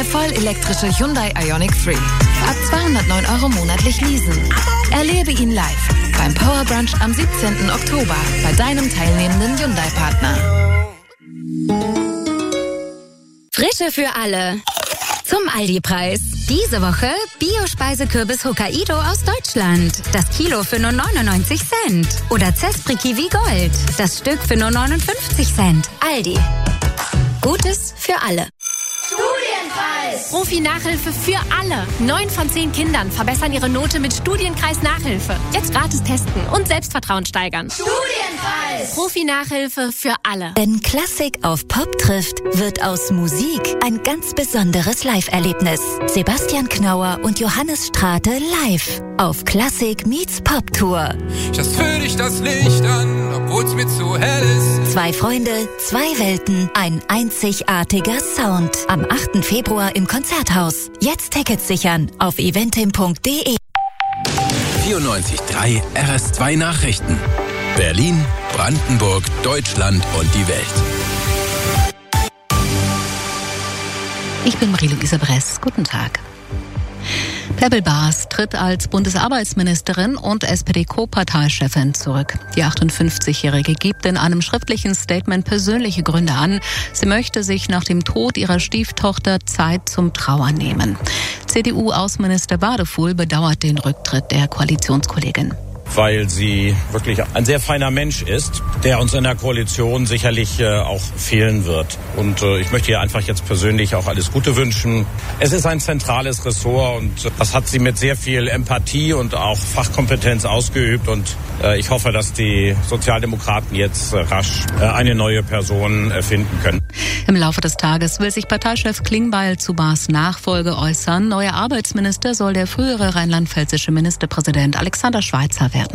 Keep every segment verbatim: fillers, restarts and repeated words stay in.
eine vollelektrische Hyundai Ioniq Three. Ab zweihundertneun Euro monatlich leasen. Erlebe ihn live beim Power Brunch am siebzehnten Oktober bei deinem teilnehmenden Hyundai-Partner. Frische für alle. Zum Aldi-Preis. Diese Woche Bio-Speisekürbis Hokkaido aus Deutschland. Das Kilo für nur neunundneunzig Cent. Oder Zespri Kiwi Gold. Das Stück für nur neunundfünfzig Cent. Aldi. Gutes für alle. Studienkreis. Profi-Nachhilfe für alle. Neun von zehn Kindern verbessern ihre Note mit Studienkreis-Nachhilfe. Jetzt gratis testen und Selbstvertrauen steigern. Studienkreis. Profi-Nachhilfe für alle. Wenn Klassik auf Pop trifft, wird aus Musik ein ganz besonderes Live-Erlebnis. Sebastian Knauer und Johannes Strate live auf Klassik meets Pop Tour. Just für dich das Licht an, obwohl's mir zu hell ist. Zwei Freunde, zwei Welten, ein einzigartiger Sound. Am achten Februar im Konzerthaus. Jetzt Tickets sichern auf eventim punkt de. vierundneunzig Komma drei R S zwei Nachrichten. Berlin, Brandenburg, Deutschland und die Welt. Ich bin Marie-Louise Bress. Guten Tag. Bärbel Baas tritt als Bundesarbeitsministerin und S P D-Co-Parteichefin zurück. Die achtundfünfzigjährige gibt in einem schriftlichen Statement persönliche Gründe an. Sie möchte sich nach dem Tod ihrer Stieftochter Zeit zum Trauern nehmen. C D U-Außenminister Badefuhl bedauert den Rücktritt der Koalitionskollegin. Weil sie wirklich ein sehr feiner Mensch ist, der uns in der Koalition sicherlich äh, auch fehlen wird. Und äh, ich möchte ihr einfach jetzt persönlich auch alles Gute wünschen. Es ist ein zentrales Ressort und das hat sie mit sehr viel Empathie und auch Fachkompetenz ausgeübt. Und äh, ich hoffe, dass die Sozialdemokraten jetzt äh, rasch äh, eine neue Person äh, finden können. Im Laufe des Tages will sich Parteichef Klingbeil zu Baas Nachfolge äußern. Neuer Arbeitsminister soll der frühere rheinland-pfälzische Ministerpräsident Alexander Schweitzer werden.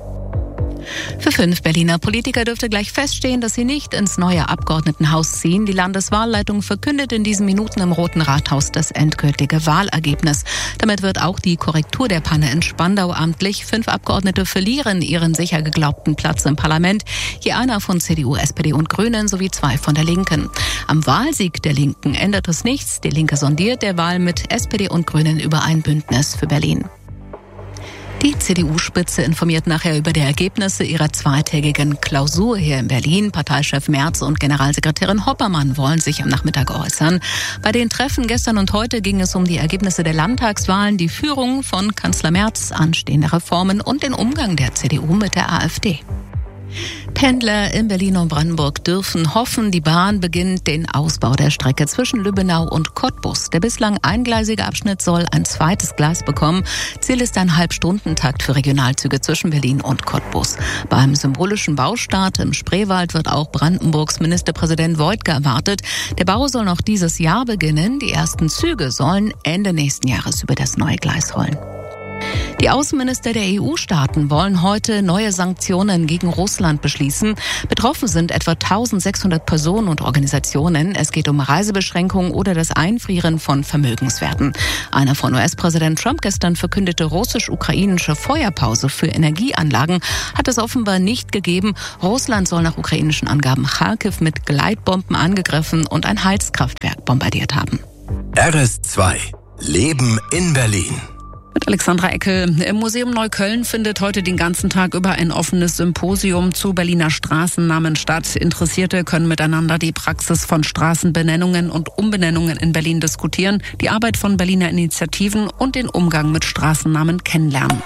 Für fünf Berliner Politiker dürfte gleich feststehen, dass sie nicht ins neue Abgeordnetenhaus ziehen. Die Landeswahlleitung verkündet in diesen Minuten im Roten Rathaus das endgültige Wahlergebnis. Damit wird auch die Korrektur der Panne in Spandau amtlich. Fünf Abgeordnete verlieren ihren sicher geglaubten Platz im Parlament. Je einer von C D U, S P D und Grünen sowie zwei von der Linken. Am Wahlsieg der Linken ändert es nichts. Die Linke sondiert derweil mit S P D und Grünen über ein Bündnis für Berlin. Die C D U-Spitze informiert nachher über die Ergebnisse ihrer zweitägigen Klausur hier in Berlin. Parteichef Merz und Generalsekretärin Hoppermann wollen sich am Nachmittag äußern. Bei den Treffen gestern und heute ging es um die Ergebnisse der Landtagswahlen, die Führung von Kanzler Merz, anstehende Reformen und den Umgang der C D U mit der AfD. Pendler in Berlin und Brandenburg dürfen hoffen, die Bahn beginnt den Ausbau der Strecke zwischen Lübbenau und Cottbus. Der bislang eingleisige Abschnitt soll ein zweites Gleis bekommen. Ziel ist ein Halbstundentakt für Regionalzüge zwischen Berlin und Cottbus. Beim symbolischen Baustart im Spreewald wird auch Brandenburgs Ministerpräsident Woidke erwartet. Der Bau soll noch dieses Jahr beginnen. Die ersten Züge sollen Ende nächsten Jahres über das neue Gleis rollen. Die Außenminister der E U-Staaten wollen heute neue Sanktionen gegen Russland beschließen. Betroffen sind etwa eintausendsechshundert Personen und Organisationen. Es geht um Reisebeschränkungen oder das Einfrieren von Vermögenswerten. Eine von U S-Präsident Trump gestern verkündete russisch-ukrainische Feuerpause für Energieanlagen hat es offenbar nicht gegeben. Russland soll nach ukrainischen Angaben Charkiw mit Gleitbomben angegriffen und ein Heizkraftwerk bombardiert haben. R S zwei. Leben in Berlin. Mit Alexandra Eckel. Im Museum Neukölln findet heute den ganzen Tag über ein offenes Symposium zu Berliner Straßennamen statt. Interessierte können miteinander die Praxis von Straßenbenennungen und Umbenennungen in Berlin diskutieren, die Arbeit von Berliner Initiativen und den Umgang mit Straßennamen kennenlernen.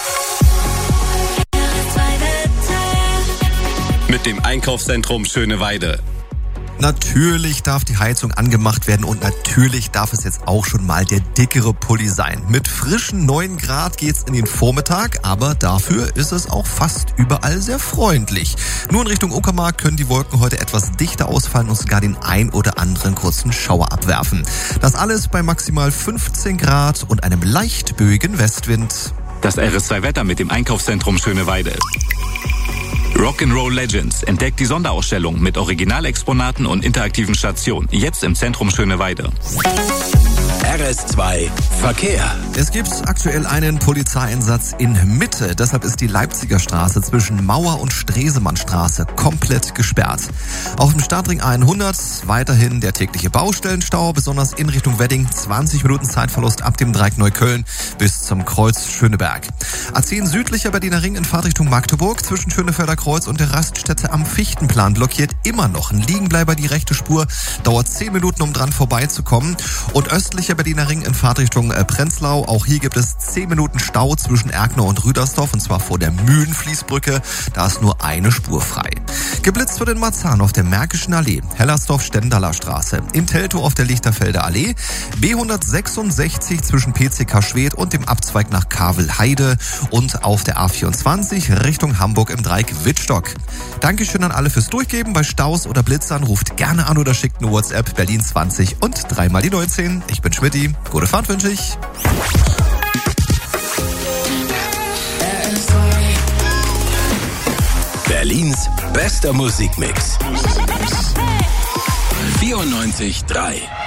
Mit dem Einkaufszentrum Schöneweide. Natürlich darf die Heizung angemacht werden und natürlich darf es jetzt auch schon mal der dickere Pulli sein. Mit frischen neun Grad geht's in den Vormittag, aber dafür ist es auch fast überall sehr freundlich. Nur in Richtung Uckermark können die Wolken heute etwas dichter ausfallen und sogar den ein oder anderen kurzen Schauer abwerfen. Das alles bei maximal fünfzehn Grad und einem leicht böigen Westwind. Das R S zwei Wetter mit dem Einkaufszentrum Schöneweide. Rock'n'Roll Legends entdeckt die Sonderausstellung mit Originalexponaten und interaktiven Stationen. Jetzt im Zentrum Schöneweide. R S zwei Verkehr. Es gibt aktuell einen Polizeieinsatz in Mitte. Deshalb ist die Leipziger Straße zwischen Mauer und Stresemannstraße komplett gesperrt. Auf dem Stadtring hundert weiterhin der tägliche Baustellenstau, besonders in Richtung Wedding. zwanzig Minuten Zeitverlust ab dem Dreieck Neukölln bis zum Kreuz Schöneberg. A zehn südlicher Berliner Ring in Fahrtrichtung Magdeburg zwischen Schönefelder Kreuz und der Raststätte am Fichtenplan blockiert immer noch. Ein Liegenbleiber die rechte Spur, dauert zehn Minuten, um dran vorbeizukommen. Und östlicher Berliner Ring in Fahrtrichtung Prenzlau, auch hier gibt es zehn Minuten Stau zwischen Erkner und Rüdersdorf, und zwar vor der Mühlenfließbrücke. Da ist nur eine Spur frei. Geblitzt wird in Marzahn auf der Märkischen Allee, Hellersdorf-Stendaler Straße, in Teltow auf der Lichterfelder Allee, B hundertsechsundsechzig zwischen P C K Schwedt und dem Abzweig nach Kavel-Heide und auf der A vierundzwanzig Richtung Hamburg im Dreieck Wittstock. Dankeschön an alle fürs Durchgeben. Bei Staus oder Blitzern ruft gerne an oder schickt eine WhatsApp Berlin zwanzig und dreimal die neunzehn. Ich bin Schmidti. Gute Fahrt wünsche ich. Berlins bester Musikmix. vierundneunzig Komma drei